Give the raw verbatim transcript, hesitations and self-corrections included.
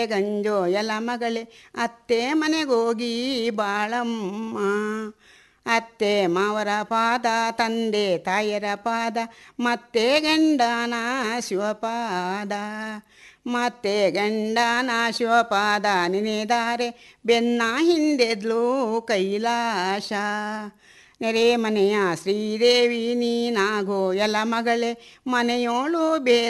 ಗಂಜೋ ಎಲ ಮಗಳೇ ಅತ್ತೆ ಮನೆಗೋಗಿ ಬಾಳಮ್ಮ. ಅತ್ತೆ ಮಾವರ ಪಾದ ತಂದೆ ತಾಯರ ಪಾದ ಮತ್ತೆ ಗಂಡನ ಶಿವಪಾದ. ಮತ್ತೆ ಗಂಡನ ಶಿವಪಾದ ನೆನೆದಾರೆ ಬೆನ್ನ ಹಿಂದೆದ್ಲು ಕೈಲಾಸ. ನೆರೆ ಮನೆಯ ಶ್ರೀದೇವಿ ನೀನಾಗೋ ಎಲ ಮಗಳೇ ಮನೆಯೋಳು ಬೇ